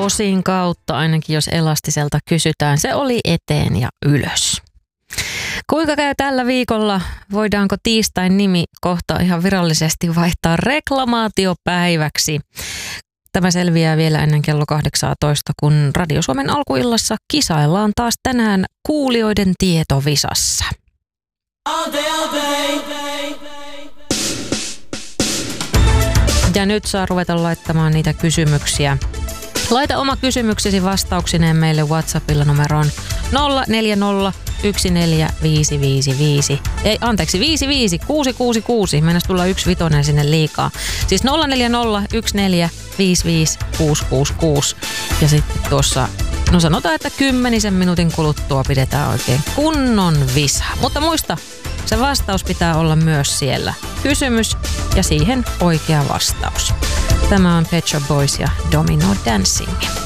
posin kautta, ainakin jos Elastiselta kysytään. Se oli eteen ja ylös. Kuinka käy tällä viikolla? Voidaanko tiistain nimi kohta ihan virallisesti vaihtaa reklamaatiopäiväksi? Tämä selviää vielä ennen kello 18, kun Radio Suomen alkuillassa kisaillaan taas tänään kuulijoiden tietovisassa. Ja nyt saa ruveta laittamaan niitä kysymyksiä. Laita oma kysymyksesi vastauksineen meille WhatsAppilla numeroon 040 14555. Ei, anteeksi, 55666. Mennäisi tulla 1 vitonen sinne liikaa. Siis 040 1455666. Ja sitten tuossa, no sanotaan, että 10 minuutin kuluttua pidetään oikein kunnon visa. Mutta muista, se vastaus pitää olla myös siellä. Kysymys ja siihen oikea vastaus. Tämä on Pet Shop Boys ja Domino Dancing.